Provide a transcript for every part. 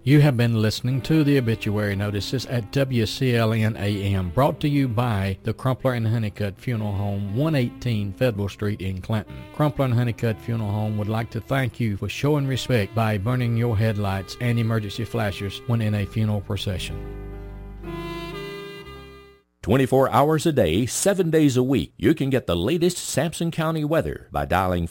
You have been listening to the obituary notices at WCLN AM, brought to you by the Crumpler and Honeycutt Funeral Home, 118 Federal Street in Clinton. Crumpler and Honeycutt Funeral Home would like to thank you for showing respect by burning your headlights and emergency flashers when in a funeral procession. 24 hours a day, 7 days a week. You can get the latest Sampson County weather by dialing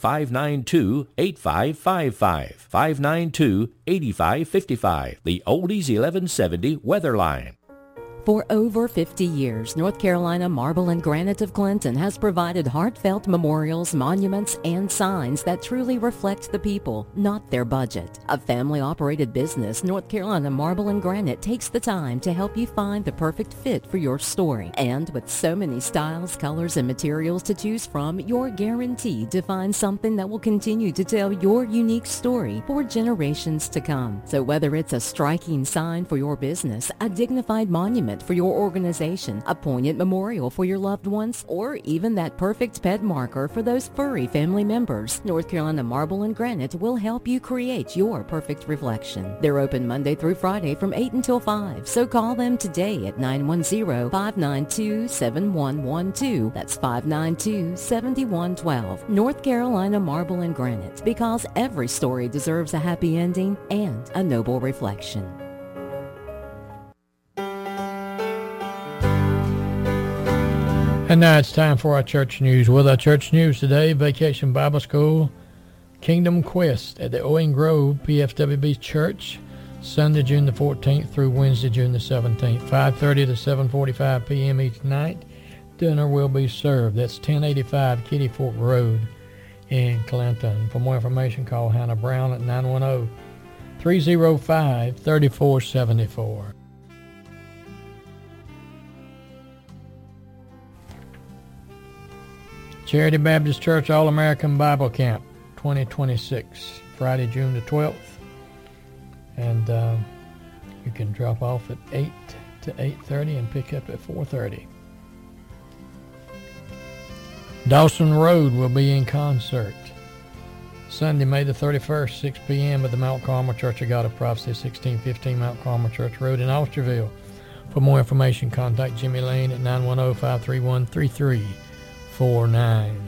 592-8555, 592-8555, the Oldies 1170 weather line. For over 50 years, North Carolina Marble and Granite of Clinton has provided heartfelt memorials, monuments, and signs that truly reflect the people, not their budget. A family-operated business, North Carolina Marble and Granite takes the time to help you find the perfect fit for your story. And with so many styles, colors, and materials to choose from, you're guaranteed to find something that will continue to tell your unique story for generations to come. So whether it's a striking sign for your business, a dignified monument for your organization, a poignant memorial for your loved ones, or even that perfect pet marker for those furry family members, North Carolina Marble and Granite will help you create your perfect reflection. They're open Monday through Friday from 8 until 5, so call them today at 910-592-7112. That's 592-7112. North Carolina Marble and Granite, because every story deserves a happy ending and a noble reflection. And now it's time for our church news. With our church news today, Vacation Bible School, Kingdom Quest at the Owing Grove PFWB Church, Sunday, June the 14th through Wednesday, June the 17th, 5:30 to 7:45 p.m. each night. Dinner will be served. That's 1085 Kitty Fork Road in Clinton. For more information, call Hannah Brown at 910-305-3474. Charity Baptist Church All-American Bible Camp 2026, Friday, June the 12th. And you can drop off at 8 to 8:30 and pick up at 4:30. Dawson Road will be in concert Sunday, May the 31st, 6 p.m. at the Mount Carmel Church of God of Prophecy, 1615 Mount Carmel Church Road in Osterville. For more information, contact Jimmy Lane at 910-531-3349.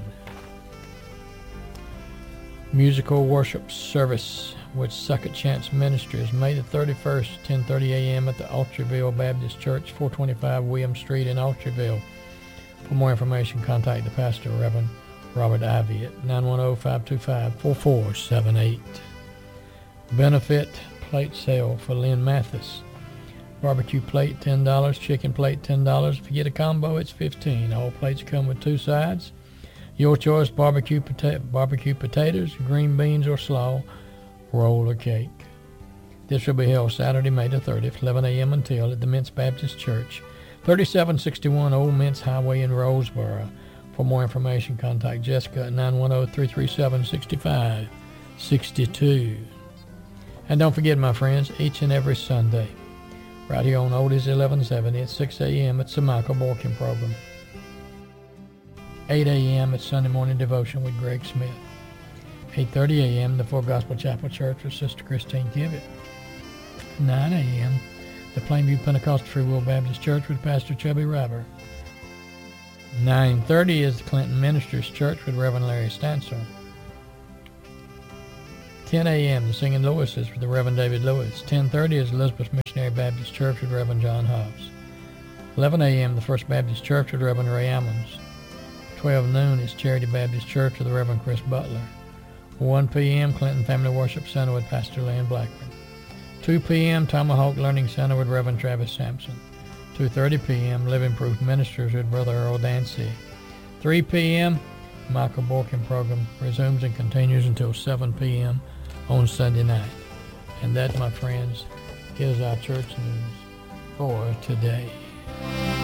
Musical worship service with Second Chance Ministries, May the 31st, 10:30 a.m. at the Osterville Baptist Church, 425 William Street in Osterville. For more information, contact the pastor, Reverend Robert Ivy, at 910-525-4478. Benefit plate sale for Lynn Mathis. Barbecue plate, $10. Chicken plate, $10. If you get a combo, it's $15. All plates come with 2 sides. Your choice, barbecue potatoes, green beans or slaw, roll or cake. This will be held Saturday, May the 30th, 11 a.m. until at the Mintz Baptist Church, 3761 Old Mintz Highway in Roseboro. For more information, contact Jessica at 910-337-6562. And don't forget, my friends, each and every Sunday, right here on Oldies 1170 at 6 a.m. it's the Michael Borkin program. 8 a.m. it's Sunday morning devotion with Greg Smith. 8:30 a.m. the Full Gospel Chapel Church with Sister Christine Gibbett. 9 a.m. the Plainview Pentecostal Free Will Baptist Church with Pastor Chubby Robber. 9:30 is the Clinton Ministers Church with Reverend Larry Stansel. 10 a.m. the Singing Lewises with the Reverend David Lewis. 10:30 is Elizabeth Missionary Baptist Church with Reverend John Hobbs. 11 a.m. the First Baptist Church with Reverend Ray Ammons. 12 noon is Charity Baptist Church with the Reverend Chris Butler. 1 p.m. Clinton Family Worship Center with Pastor Lynn Blackman. 2 p.m. Tomahawk Learning Center with Reverend Travis Sampson. 2:30 p.m. Living Proof Ministers with Brother Earl Dancy. 3 p.m. Michael Borkin program resumes and continues until 7 p.m. on Sunday night. And that, my friends, is our church news for today.